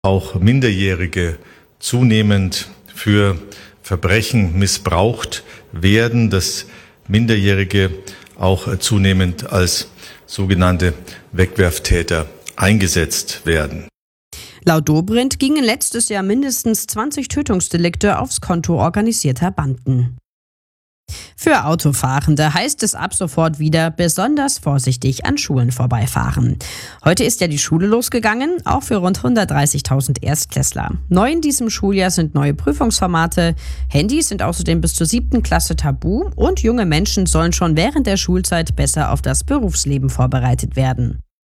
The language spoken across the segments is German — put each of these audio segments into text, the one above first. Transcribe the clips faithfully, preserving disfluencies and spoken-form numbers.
auch Minderjährige zunehmend für Verbrechen missbraucht werden, dass Minderjährige auch zunehmend als sogenannte Wegwerftäter eingesetzt werden. Laut Dobrindt gingen letztes Jahr mindestens zwanzig Tötungsdelikte aufs Konto organisierter Banden. Für Autofahrende heißt es ab sofort wieder besonders vorsichtig an Schulen vorbeifahren. Heute ist ja die Schule losgegangen, auch für rund hundertdreißigtausend Erstklässler. Neu in diesem Schuljahr sind neue Prüfungsformate, Handys sind außerdem bis zur siebten Klasse tabu und junge Menschen sollen schon während der Schulzeit besser auf das Berufsleben vorbereitet werden.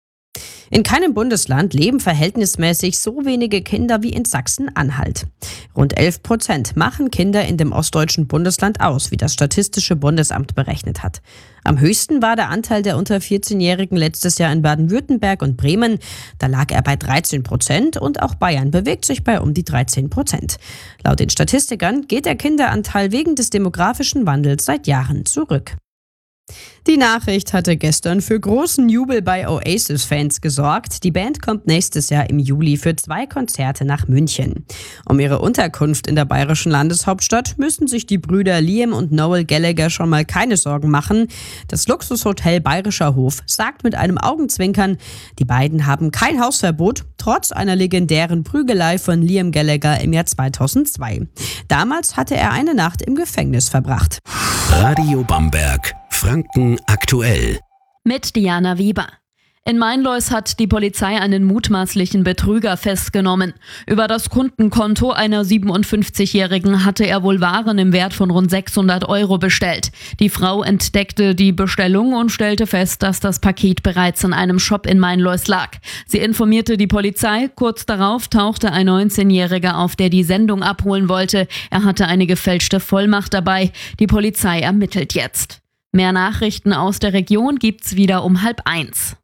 In keinem Bundesland leben verhältnismäßig so wenige Kinder wie in Sachsen-Anhalt. Rund elf Prozent machen Kinder in dem ostdeutschen Bundesland aus, wie das Statistische Bundesamt berechnet hat. Am höchsten war der Anteil der unter vierzehnjährigen letztes Jahr in Baden-Württemberg und Bremen. Da lag er bei dreizehn Prozent und auch Bayern bewegt sich bei um die dreizehn Prozent. Laut den Statistikern geht der Kinderanteil wegen des demografischen Wandels seit Jahren zurück. Die Nachricht hatte gestern für großen Jubel bei Oasis-Fans gesorgt. Die Band kommt nächstes Jahr im Juli für zwei Konzerte nach München. Um ihre Unterkunft in der bayerischen Landeshauptstadt müssen sich die Brüder Liam und Noel Gallagher schon mal keine Sorgen machen. Das Luxushotel Bayerischer Hof sagt mit einem Augenzwinkern, die beiden haben kein Hausverbot, trotz einer legendären Prügelei von Liam Gallagher im Jahr zweitausendzwei. Damals hatte er eine Nacht im Gefängnis verbracht. Radio Bamberg. Franken aktuell. Mit Diana Weber. In Mainlois hat die Polizei einen mutmaßlichen Betrüger festgenommen. Über das Kundenkonto einer siebenundfünfzigjährigen hatte er wohl Waren im Wert von rund sechshundert Euro bestellt. Die Frau entdeckte die Bestellung und stellte fest, dass das Paket bereits in einem Shop in Mainlois lag. Sie informierte die Polizei. Kurz darauf tauchte ein neunzehnjähriger auf, der die Sendung abholen wollte. Er hatte eine gefälschte Vollmacht dabei. Die Polizei ermittelt jetzt. Mehr Nachrichten aus der Region gibt's wieder um halb eins.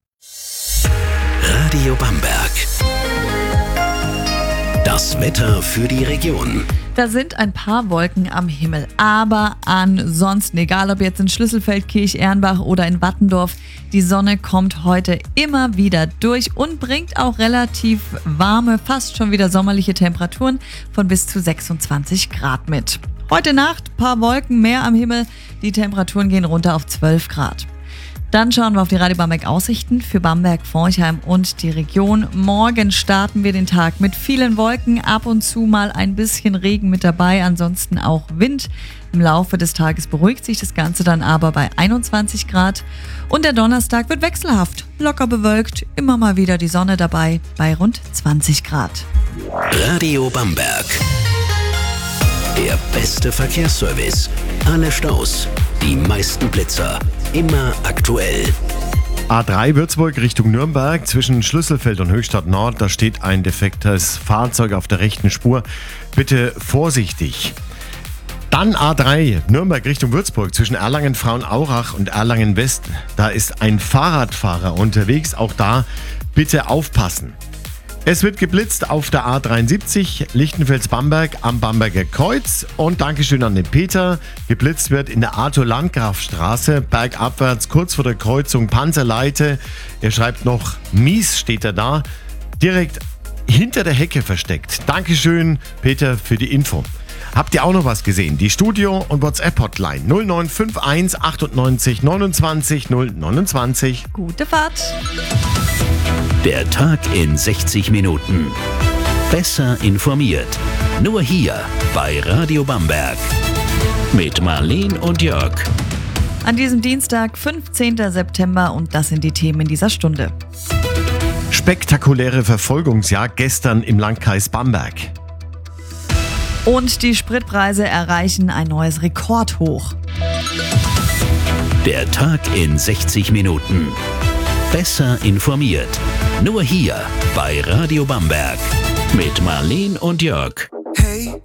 Radio Bamberg. Das Wetter für die Region. Da sind ein paar Wolken am Himmel, aber ansonsten, egal ob jetzt in Schlüsselfeld, Kirch-Ehrenbach oder in Wattendorf, die Sonne kommt heute immer wieder durch und bringt auch relativ warme, fast schon wieder sommerliche Temperaturen von bis zu sechsundzwanzig Grad mit. Heute Nacht paar Wolken mehr am Himmel, die Temperaturen gehen runter auf zwölf Grad. Dann schauen wir auf die Radio Bamberg Aussichten für Bamberg, Forchheim und die Region. Morgen starten wir den Tag mit vielen Wolken, ab und zu mal ein bisschen Regen mit dabei, ansonsten auch Wind. Im Laufe des Tages beruhigt sich das Ganze dann aber bei einundzwanzig Grad. Und der Donnerstag wird wechselhaft, locker bewölkt, immer mal wieder die Sonne dabei bei rund zwanzig Grad. Radio Bamberg. Der beste Verkehrsservice. Alle Staus, die meisten Blitzer. Immer aktuell. A drei Würzburg Richtung Nürnberg zwischen Schlüsselfeld und Höchstadt Nord. Da steht ein defektes Fahrzeug auf der rechten Spur. Bitte vorsichtig. Dann A drei Nürnberg Richtung Würzburg zwischen Erlangen-Frauenaurach und Erlangen-West. Da ist ein Fahrradfahrer unterwegs. Auch da bitte aufpassen. Es wird geblitzt auf der A dreiundsiebzig Lichtenfels-Bamberg am Bamberger Kreuz. Und Dankeschön an den Peter. Geblitzt wird in der Arthur-Landgraf-Straße bergabwärts kurz vor der Kreuzung Panzerleite. Er schreibt noch, mies steht er da, direkt hinter der Hecke versteckt. Dankeschön, Peter, für die Info. Habt ihr auch noch was gesehen? Die Studio- und WhatsApp-Hotline null neun fünf eins achtundneunzig neunundzwanzig null neunundzwanzig. Gute Fahrt! Der Tag in sechzig Minuten. Besser informiert. Nur hier bei Radio Bamberg. Mit Marleen und Jörg. An diesem Dienstag, fünfzehnten September, und das sind die Themen in dieser Stunde. Spektakuläre Verfolgungsjagd gestern im Landkreis Bamberg. Und die Spritpreise erreichen ein neues Rekordhoch. Der Tag in sechzig Minuten. Besser informiert. Nur hier bei Radio Bamberg. Mit Marleen und Jörg.